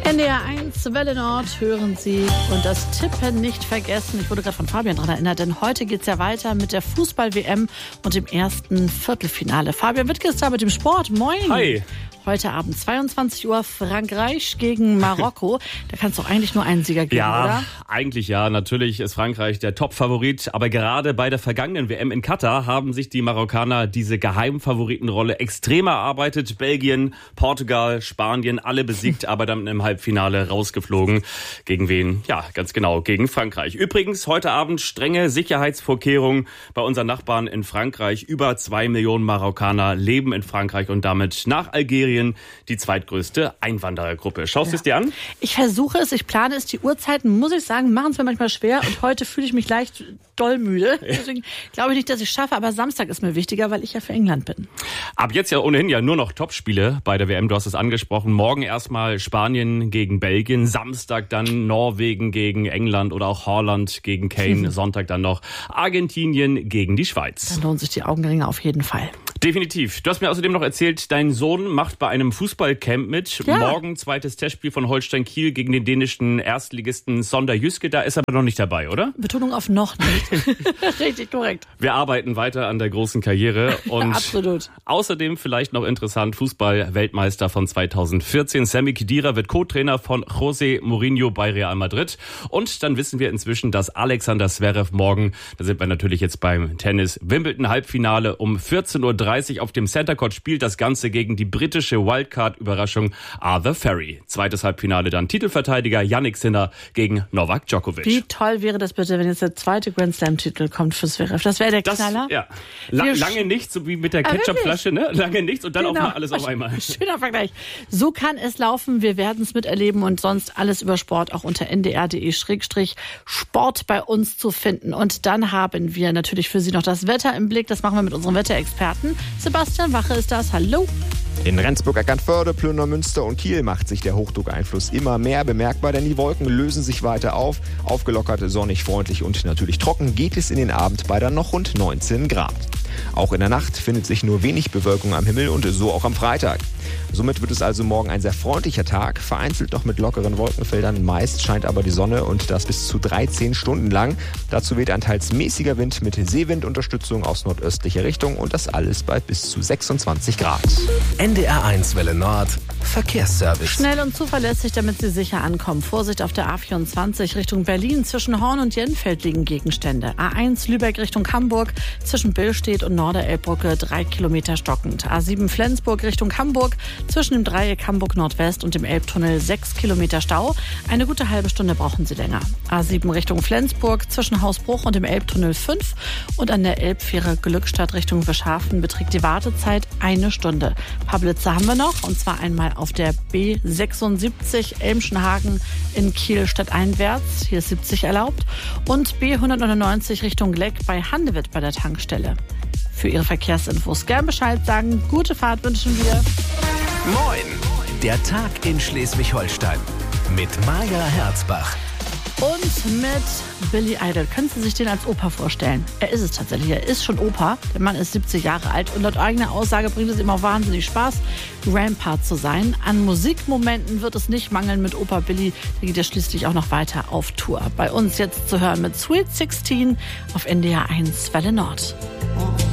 NDR 1, Welle Nord, hören Sie und das Tippen nicht vergessen. Ich wurde gerade von Fabian daran erinnert, denn heute geht es ja weiter mit der Fußball-WM und dem ersten Viertelfinale. Fabian Wittke ist da mit dem Sport. Moin. Hi. Heute Abend 22 Uhr Frankreich gegen Marokko. Da kann es doch eigentlich nur einen Sieger geben, oder? Ja, eigentlich ja. Natürlich ist Frankreich der Top-Favorit. Aber gerade bei der vergangenen WM in Katar haben sich die Marokkaner diese Geheimfavoritenrolle extrem erarbeitet. Belgien, Portugal, Spanien, alle besiegt, aber dann im Halbfinale rausgeflogen. Gegen wen? Ja, ganz genau, gegen Frankreich. Übrigens, heute Abend strenge Sicherheitsvorkehrungen bei unseren Nachbarn in Frankreich. Über 2 Millionen Marokkaner leben in Frankreich und damit nach Algerien die zweitgrößte Einwanderergruppe. Schaust du es dir an? Ich versuche es, ich plane es. Die Uhrzeiten, muss ich sagen, machen es mir manchmal schwer. Und heute fühle ich mich leicht doll müde. Deswegen glaube ich nicht, dass ich es schaffe. Aber Samstag ist mir wichtiger, weil ich ja für England bin. Ab jetzt ja ohnehin ja nur noch Topspiele bei der WM. Du hast es angesprochen. Morgen erstmal Spanien gegen Belgien. Samstag dann Norwegen gegen England oder auch Holland gegen Kane. Sonntag dann noch Argentinien gegen die Schweiz. Dann lohnt sich die Augenringe auf jeden Fall. Definitiv. Du hast mir außerdem noch erzählt, dein Sohn macht bei einem Fußballcamp mit. Ja. Morgen zweites Testspiel von Holstein Kiel gegen den dänischen Erstligisten Sonderjyske. Da ist er aber noch nicht dabei, oder? Betonung auf noch nicht. Richtig korrekt. Wir arbeiten weiter an der großen Karriere. Und Absolut. Außerdem vielleicht noch interessant, Fußball-Weltmeister von 2014. Sami Khedira wird Co-Trainer von José Mourinho bei Real Madrid. Und dann wissen wir inzwischen, dass Alexander Zverev morgen, da sind wir natürlich jetzt beim Tennis, Wimbledon-Halbfinale um 14:30 Uhr auf dem Center Court spielt. Das Ganze gegen die britische Wildcard-Überraschung Arthur Ferry. Zweites Halbfinale dann Titelverteidiger Jannik Sinner gegen Novak Djokovic. Wie toll wäre das bitte, wenn jetzt der zweite Grand Slam-Titel kommt für Zverev. Das wäre der Knaller. Ja. Lange nichts, so wie mit der Ketchupflasche, ne? Lange nichts und dann auch mal alles auf einmal. Schöner Vergleich. So kann es laufen. Wir werden es miterleben und sonst alles über Sport auch unter ndr.de/Sport bei uns zu finden. Und dann haben wir natürlich für Sie noch das Wetter im Blick. Das machen wir mit unserem Wetterexperten. Sebastian Wache ist das. Hallo. In Rendsburg, Eckernförde, Plünder, Münster und Kiel macht sich der Hochdruckeinfluss immer mehr bemerkbar, denn die Wolken lösen sich weiter auf. Aufgelockert, sonnig, freundlich und natürlich trocken geht es in den Abend bei dann noch rund 19 Grad. Auch in der Nacht findet sich nur wenig Bewölkung am Himmel und so auch am Freitag. Somit wird es also morgen ein sehr freundlicher Tag, vereinzelt noch mit lockeren Wolkenfeldern. Meist scheint aber die Sonne und das bis zu 13 Stunden lang. Dazu weht ein teils mäßiger Wind mit Seewindunterstützung aus nordöstlicher Richtung und das alles bei bis zu 26 Grad. NDR 1 Welle Nord, Verkehrsservice. Schnell und zuverlässig, damit Sie sicher ankommen. Vorsicht auf der A24 Richtung Berlin. Zwischen Horn und Jenfeld liegen Gegenstände. A1 Lübeck Richtung Hamburg. Zwischen Billstedt und Norderelbbrücke 3 Kilometer stockend. A7 Flensburg Richtung Hamburg. Zwischen dem Dreieck Hamburg Nordwest und dem Elbtunnel 6 Kilometer Stau. Eine gute halbe Stunde brauchen Sie länger. A7 Richtung Flensburg. Zwischen Hausbruch und dem Elbtunnel 5. Und an der Elbfähre Glückstadt Richtung Wischhafen beträgt die Wartezeit 1 Stunde. Ein paar Blitze haben wir noch. Und zwar einmal auf der B76 Elmschenhagen in Kiel stadteinwärts. Hier ist 70 erlaubt. Und B199 Richtung Gleck bei Handewitt bei der Tankstelle. Für Ihre Verkehrsinfos gern Bescheid sagen. Gute Fahrt wünschen wir. Moin! Der Tag in Schleswig-Holstein mit Maja Herzbach. Und mit Billy Idol. Können Sie sich den als Opa vorstellen? Er ist es tatsächlich. Er ist schon Opa. Der Mann ist 70 Jahre alt. Und laut eigener Aussage bringt es ihm auch wahnsinnig Spaß, Grandpa zu sein. An Musikmomenten wird es nicht mangeln mit Opa Billy. Der geht ja schließlich auch noch weiter auf Tour. Bei uns jetzt zu hören mit Sweet 16 auf NDR 1 Welle Nord.